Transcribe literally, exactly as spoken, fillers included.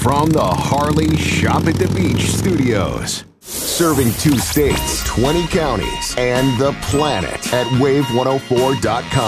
from the Harley Shop at the Beach studios. Serving two states, twenty counties, and the planet at wave one oh four dot com.